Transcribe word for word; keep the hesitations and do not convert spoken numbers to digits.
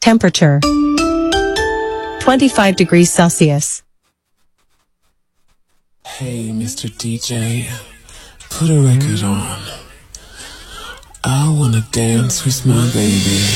Temperature twenty-five degrees Celsius. Hey, Mister D J, put a record on. I wanna dance with my baby.